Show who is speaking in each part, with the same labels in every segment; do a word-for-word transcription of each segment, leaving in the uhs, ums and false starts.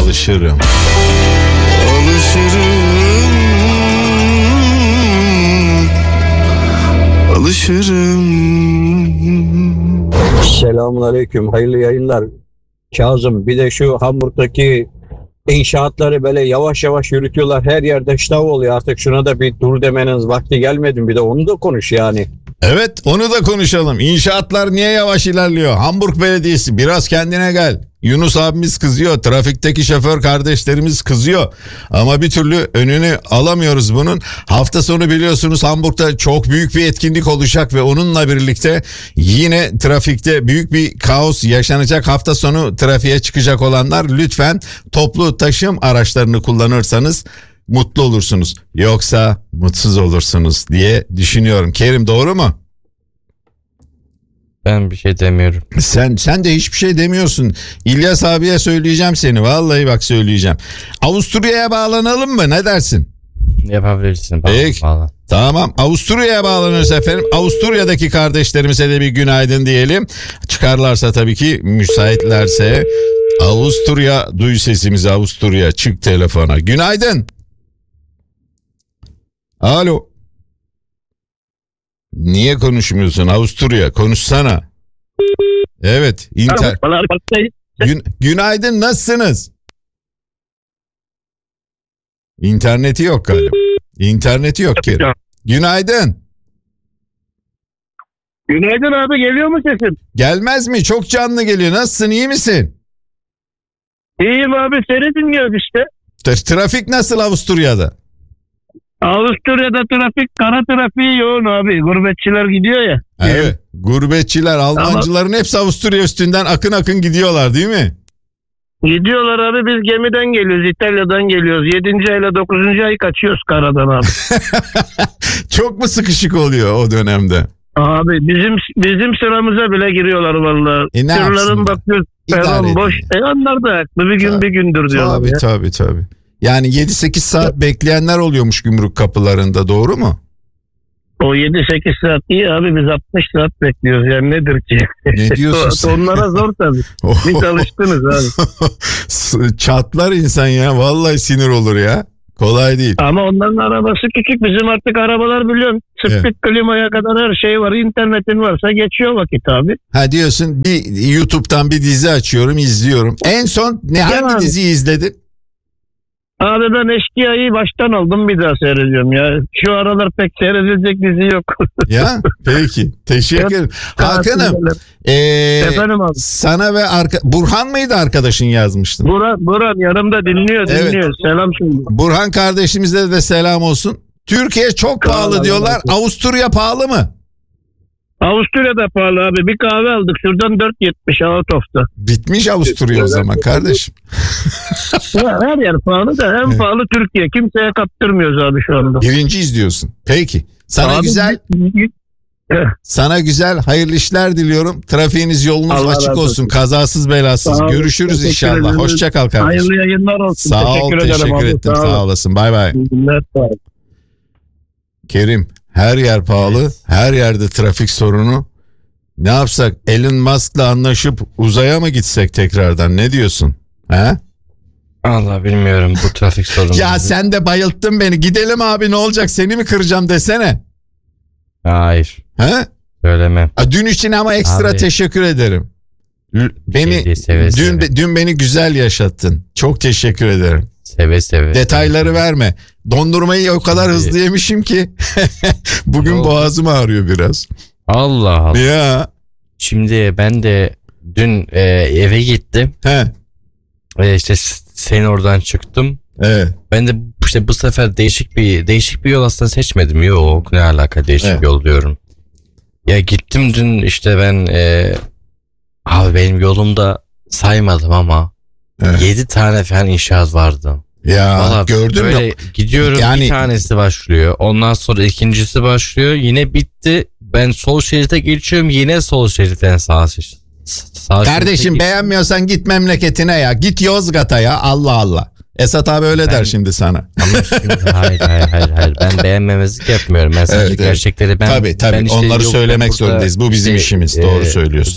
Speaker 1: alışırım.
Speaker 2: Alışırım. Alışırım.
Speaker 3: Selamünaleyküm, hayırlı yayınlar. Kazım, bir de şu Hamburg'daki inşaatları böyle yavaş yavaş yürütüyorlar. Her yerde ştav oluyor. Artık şuna da bir dur demeniz vakti gelmedi mi? Bir de onu da konuş yani.
Speaker 1: Evet, onu da konuşalım. İnşaatlar niye yavaş ilerliyor? Hamburg Belediyesi biraz kendine gel. Yunus abimiz kızıyor. Trafikteki şoför kardeşlerimiz kızıyor. Ama bir türlü önünü alamıyoruz bunun. Hafta sonu biliyorsunuz Hamburg'da çok büyük bir etkinlik olacak ve onunla birlikte yine trafikte büyük bir kaos yaşanacak. Hafta sonu trafiğe çıkacak olanlar lütfen toplu taşım araçlarını kullanırsanız mutlu olursunuz. Yoksa mutsuz olursunuz diye düşünüyorum. Kerim, doğru mu?
Speaker 4: Ben bir şey demiyorum.
Speaker 1: Sen sen de hiçbir şey demiyorsun. İlyas abiye söyleyeceğim seni. Vallahi bak söyleyeceğim. Avusturya'ya bağlanalım mı? Ne dersin?
Speaker 4: Yapabilirsin.
Speaker 1: Peki.
Speaker 4: Bağlan.
Speaker 1: Tamam. Avusturya'ya bağlanırız efendim. Avusturya'daki kardeşlerimize de bir günaydın diyelim. Çıkarlarsa tabii ki, müsaitlerse. Avusturya, duy sesimizi Avusturya. Çık telefona. Günaydın. Alo. Niye konuşmuyorsun Avusturya? Konuşsana. Evet. Inter... Gün... Günaydın, nasılsınız? İnterneti yok galiba. İnterneti yok ki. Günaydın.
Speaker 5: Günaydın abi, geliyor mu sesin?
Speaker 1: Gelmez mi? Çok canlı geliyor. Nasılsın? İyi misin?
Speaker 5: İyiyim abi, seni dinliyoruz işte.
Speaker 1: T- Trafik nasıl Avusturya'da?
Speaker 5: Avusturya'da trafik, kara trafiği yoğun abi. Gurbetçiler gidiyor ya.
Speaker 1: Evet. Gurbetçiler, Almancıların hepsi Avusturya üstünden akın akın gidiyorlar değil mi?
Speaker 5: Gidiyorlar abi, biz gemiden geliyoruz, İtalya'dan geliyoruz. yedinci ayla dokuzuncu ay kaçıyoruz karadan abi.
Speaker 1: Çok mu sıkışık oluyor o dönemde?
Speaker 5: Abi bizim bizim sıramıza bile giriyorlar vallahi.
Speaker 1: E ne
Speaker 5: Tırların bakıyoruz, peron boş. E onlar da haklı, bir gün
Speaker 1: tabii,
Speaker 5: bir gündür diyorlar.
Speaker 1: Tabii
Speaker 5: ya.
Speaker 1: tabii tabii. Yani yedi sekiz saat bekleyenler oluyormuş gümrük kapılarında, doğru mu?
Speaker 5: O yedi sekiz saat iyi abi, biz altmış saat bekliyoruz yani, nedir ki?
Speaker 1: Ne diyorsun sen?
Speaker 5: Onlara zor tabii. Biz alışkınız abi.
Speaker 1: Çatlar insan ya, vallahi sinir olur ya. Kolay değil.
Speaker 5: Ama onların arabası küçük, bizim artık arabalar biliyorsun. Split evet. Klimaya kadar her şey var, internetin varsa geçiyor vakit abi.
Speaker 1: Ha diyorsun, bir YouTube'dan bir dizi açıyorum, izliyorum. En son ne, hangi
Speaker 5: abi
Speaker 1: diziyi izledin?
Speaker 5: Abi ben Eşkıya'yı baştan aldım, bir daha seyrediyorum ya. Şu aralar pek seyredilecek dizi yok.
Speaker 1: Ya peki, teşekkür ederim. Hakan'ım, ee, sana ve arka, Burhan mıydı arkadaşın yazmıştın?
Speaker 5: Burhan, Burhan yanımda dinliyor dinliyor. Evet. Selam şimdi.
Speaker 1: Burhan kardeşimize de selam olsun. Türkiye çok pahalı Allah diyorlar. Allah. Avusturya pahalı mı?
Speaker 5: Avusturya da pahalı abi. Bir kahve aldık şuradan dört yetmiş out of'ta.
Speaker 1: Bitmiş Avusturya o zaman kardeşim.
Speaker 5: Her yer pahalı da en evet. pahalı Türkiye. Kimseye kaptırmıyoruz abi şu anda.
Speaker 1: Birinci izliyorsun. Peki. Sana abi, güzel sana güzel hayırlı işler diliyorum. Trafiğiniz, yolunuz Allah açık olsun. olsun. Kazasız belasız. Görüşürüz inşallah. Hoşça kal kardeşim.
Speaker 5: Hayırlı yayınlar olsun.
Speaker 1: Sağ
Speaker 5: teşekkür
Speaker 1: ol.
Speaker 5: Ederim
Speaker 1: teşekkür
Speaker 5: abi.
Speaker 1: ettim.
Speaker 5: Sağ,
Speaker 1: Sağ olasın. Bay bay.
Speaker 5: Sağ
Speaker 1: Kerim, her yer pahalı. Evet. Her yerde trafik sorunu. Ne yapsak? Elon Musk'la anlaşıp uzaya mı gitsek tekrardan? Ne diyorsun? He?
Speaker 4: Allah bilmiyorum bu trafik sorunu.
Speaker 1: Ya sen de bayılttın beni. Gidelim abi, ne olacak? Seni mi kıracağım desene.
Speaker 4: Hayır.
Speaker 1: He?
Speaker 4: Söylemem.
Speaker 1: Dün için ama ekstra abi, teşekkür ederim. Beni şey değil, seve, dün seve. dün beni güzel yaşattın. Çok teşekkür ederim.
Speaker 4: Seve seve.
Speaker 1: Detayları
Speaker 4: seve.
Speaker 1: verme. Dondurmayı o kadar hızlı yemişim ki bugün
Speaker 4: oh.
Speaker 1: boğazım ağrıyor biraz.
Speaker 4: Allah Allah.
Speaker 1: Ya.
Speaker 4: Şimdi ben de dün e, eve gittim.
Speaker 1: He.
Speaker 4: E, işte senin oradan çıktım.
Speaker 1: Evet.
Speaker 4: Ben de işte bu sefer değişik bir değişik bir yol aslında seçmedim. Yok, ne alaka değişik evet. yol diyorum. Ya gittim dün işte ben e, abi benim yolumda saymadım ama evet. yedi tane falan inşaat vardı.
Speaker 1: Ya vallahi gördün mü?
Speaker 4: Gidiyorum yani, bir tanesi başlıyor. Ondan sonra ikincisi başlıyor. Yine bitti. Ben sol şerite geçiyorum. Yine sol şeritten sağ şerit. Sağ
Speaker 1: Kardeşim beğenmiyorsan git memleketine ya. Git Yozgat'a ya. Allah Allah. Esat abi öyle ben, der şimdi sana.
Speaker 4: Ama şimdi hayır hayır hayır hayır. Ben beğenmemezlik yapmıyorum. Ben sadece evet, gerçekleri ben.
Speaker 1: Tabii tabii.
Speaker 4: Ben işte
Speaker 1: onları söylemek zorundayız. Bu bizim
Speaker 4: işte,
Speaker 1: işimiz.
Speaker 4: E,
Speaker 1: Doğru söylüyorsun.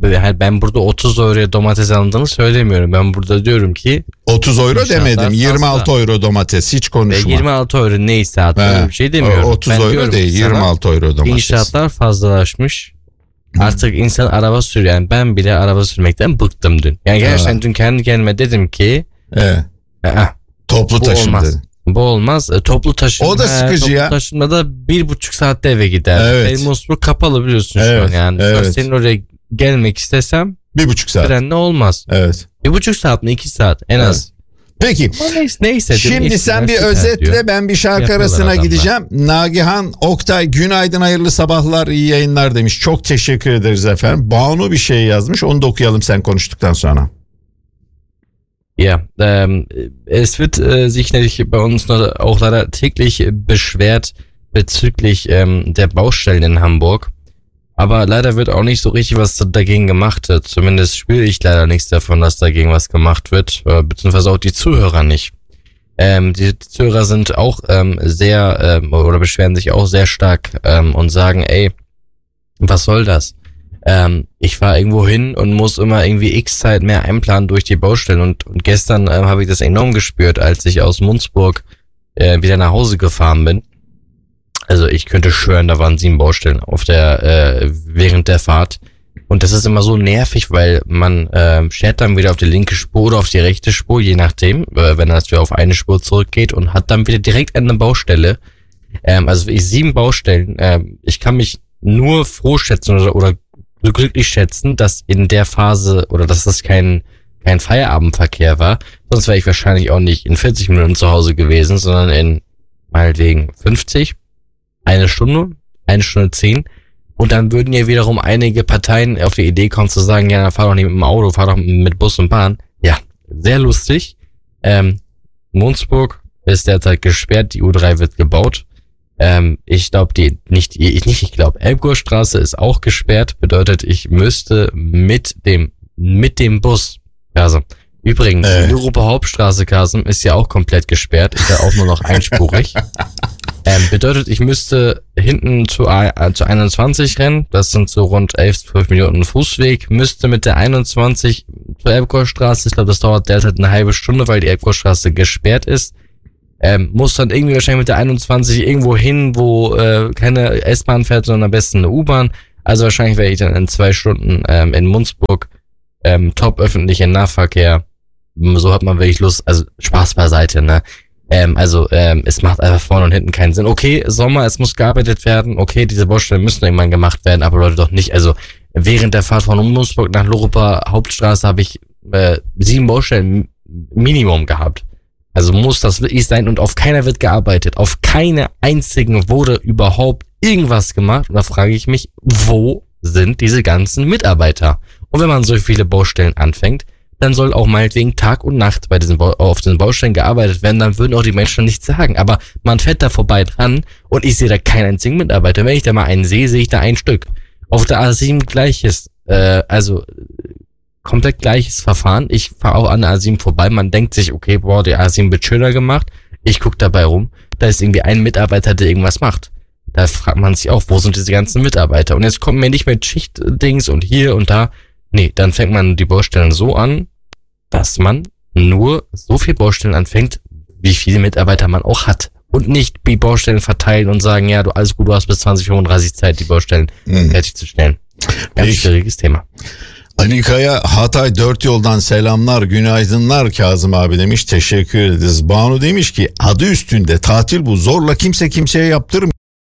Speaker 4: hani ben burada otuz euroya domates alındığını söylemiyorum. Ben burada diyorum ki
Speaker 1: otuz euro
Speaker 4: İnşaatlar
Speaker 1: demedim.
Speaker 4: fazla.
Speaker 1: yirmi altı euro domates. Hiç
Speaker 4: e,
Speaker 1: konuşma.
Speaker 4: yirmi altı euro neyse artık
Speaker 1: He,
Speaker 4: öyle bir şey demiyorum.
Speaker 1: otuz
Speaker 4: Ben
Speaker 1: euro
Speaker 4: diyorum
Speaker 1: değil,
Speaker 4: ki sana,
Speaker 1: yirmi altı euro domates.
Speaker 4: İnşaatlar fazlalaşmış. Artık insan araba sürüyor. Yani ben bile araba sürmekten bıktım dün. Yani gerçekten
Speaker 1: Ha.
Speaker 4: dün kendi kendime dedim ki
Speaker 1: Evet.
Speaker 4: "Aa,
Speaker 1: Toplu
Speaker 4: bu
Speaker 1: taşım
Speaker 4: olmaz.
Speaker 1: dedi.
Speaker 4: Bu olmaz. E, toplu taşıma.
Speaker 1: O da sıkıcı
Speaker 4: toplu
Speaker 1: ya.
Speaker 4: taşımada da bir buçuk saatte eve gider.
Speaker 1: Evet.
Speaker 4: Elmosburg kapalı biliyorsun şu
Speaker 1: Evet,
Speaker 4: an yani. Şu an
Speaker 1: evet.
Speaker 4: senin oraya gelmek istesem
Speaker 1: Bir buçuk saat.
Speaker 4: trenle olmaz.
Speaker 1: Evet.
Speaker 4: Bir buçuk saat mi iki saat en
Speaker 1: Evet.
Speaker 4: az.
Speaker 1: Peki.
Speaker 4: Ama neyse, neyse
Speaker 1: Şimdi
Speaker 4: dedim,
Speaker 1: sen bir
Speaker 4: süper
Speaker 1: özetle,
Speaker 4: diyor.
Speaker 1: ben bir şarkı
Speaker 4: Yapıyorlar
Speaker 1: arasına
Speaker 4: adamlar.
Speaker 1: gideceğim. Nagihan Oktay günaydın, hayırlı sabahlar, iyi yayınlar demiş. Çok teşekkür ederiz efendim. Banu bir şey yazmış, onu da okuyalım sen konuştuktan sonra.
Speaker 4: Ja, ähm, es wird äh, sich natürlich bei uns noch auch leider täglich beschwert bezüglich ähm, der Baustellen in Hamburg. Aber leider wird auch nicht so richtig was dagegen gemacht. Zumindest spüre ich leider nichts davon, dass dagegen was gemacht wird, äh, beziehungsweise auch die Zuhörer nicht. Ähm, die, die Zuhörer sind auch ähm, sehr, ähm, oder beschweren sich auch sehr stark ähm, und sagen, ey, was soll das? Ähm, ich fahre irgendwo hin und muss immer irgendwie x Zeit mehr einplanen durch die Baustellen. Und, und gestern ähm, habe ich das enorm gespürt, als ich aus Munzburg äh, wieder nach Hause gefahren bin. Also ich könnte schwören, da waren sieben Baustellen auf der äh, während der Fahrt. Und das ist immer so nervig, weil man äh, schert dann wieder auf die linke Spur oder auf die rechte Spur, je nachdem, äh, wenn das wieder auf eine Spur zurückgeht und hat dann wieder direkt eine Baustelle. Ähm, also ich sieben Baustellen. Äh, ich kann mich nur froh schätzen oder, oder glücklich schätzen, dass in der Phase oder dass das kein kein Feierabendverkehr war. Sonst wäre ich wahrscheinlich auch nicht in vierzig Minuten zu Hause gewesen, sondern in meinetwegen fünfzig. Eine Stunde, eine Stunde zehn. Und dann würden ja wiederum einige Parteien auf die Idee kommen zu sagen, ja, dann fahr doch nicht mit dem Auto, fahr doch mit Bus und Bahn. Ja, sehr lustig. Ähm, Munzburg ist derzeit gesperrt, die U drei wird gebaut. Ähm, ich glaube, die, nicht, ich nicht, ich glaube, Elbgurstraße ist auch gesperrt. Bedeutet, ich müsste mit dem, mit dem Bus, also, übrigens,
Speaker 1: Äh.
Speaker 4: die Europa Hauptstraße, Kasem, ist ja auch komplett gesperrt. Ist ja auch nur noch einspurig. Ähm, bedeutet, ich müsste hinten zu, äh, zu einundzwanzig rennen, das sind so rund elf, zwölf Minuten Fußweg, müsste mit der einundzwanzig zur Elbgurstraße, ich glaube, das dauert derzeit eine halbe Stunde, weil die Elbgurstraße gesperrt ist, ähm, muss dann irgendwie wahrscheinlich mit der einundzwanzig irgendwo hin, wo äh, keine S-Bahn fährt, sondern am besten eine U-Bahn, also wahrscheinlich wäre ich dann in zwei Stunden ähm, in Munzburg, ähm, top öffentlicher Nahverkehr, so hat man wirklich Lust, also Spaß beiseite, ne? Ähm, also ähm, es macht einfach vorne und hinten keinen Sinn. Okay, Sommer, es muss gearbeitet werden. Okay, diese Baustellen müssen irgendwann gemacht werden, aber Leute doch nicht. Also während der Fahrt von Munzburg nach Europa Hauptstraße habe ich äh, sieben Baustellen Minimum gehabt. Also muss das wirklich sein und auf keiner wird gearbeitet. Auf keiner einzigen wurde überhaupt irgendwas gemacht. Und da frage ich mich, wo sind diese ganzen Mitarbeiter? Und wenn man so viele Baustellen anfängt, dann soll auch meinetwegen Tag und Nacht bei diesen Bau- auf diesen Baustellen gearbeitet werden, dann würden auch die Menschen nichts sagen. Aber man fährt da vorbei dran und ich sehe da keinen einzigen Mitarbeiter. Wenn ich da mal einen sehe, sehe ich da ein Stück. Auf der A sieben gleiches, äh, also äh, komplett gleiches Verfahren. Ich fahre auch an der A sieben vorbei, man denkt sich, okay, boah, die A sieben wird schöner gemacht. Ich gucke dabei rum, da ist irgendwie ein Mitarbeiter, der irgendwas macht. Da fragt man sich auch, wo sind diese ganzen Mitarbeiter? Und jetzt kommt mir nicht mit Schichtdings und hier und da. Nee, dann fängt man die Baustellen so an, dass man nur so viel Baustellen anfängt, wie viele Mitarbeiter man auch hat. Und nicht die Baustellen verteilen und sagen, ja, du alles gut, du hast bis zwanzig fünfunddreißig Zeit, die Baustellen
Speaker 1: Mhm.
Speaker 4: fertigzustellen. Ganz
Speaker 1: Ich-
Speaker 4: schwieriges Thema.
Speaker 1: Ali Kaya Hatay dört yoldan selamlar, günaydınlar Kazım abi demiş, teşekkür ederiz. Banu demiş ki adı üstünde tatil bu, zorla kimse kimseye yaptırmıyor.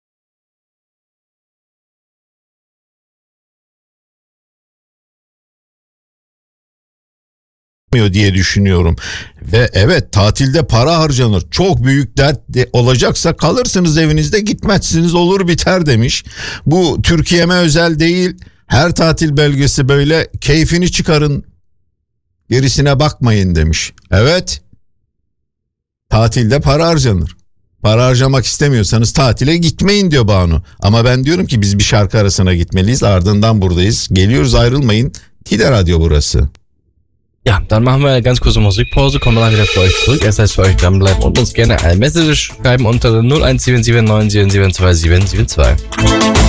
Speaker 1: diye düşünüyorum. Ve evet, tatilde para harcanır. Çok büyük dert de olacaksa kalırsınız evinizde, gitmezsiniz, olur biter demiş. Bu Türkiye'me özel değil. Her tatil belgesi böyle, keyfini çıkarın, gerisine bakmayın demiş. Evet, tatilde para harcanır. Para harcamak istemiyorsanız tatile gitmeyin diyor Banu. Ama ben diyorum ki biz bir şarkı arasına gitmeliyiz, ardından buradayız. Geliyoruz, ayrılmayın. Tide Radyo burası.
Speaker 4: Ja, dann machen wir eine ganz kurze Musikpause, kommen dann wieder für euch zurück. Es heißt für euch dranbleiben und uns gerne eine Message schreiben unter null eins sieben sieben neun sieben sieben zwei sieben sieben zwei.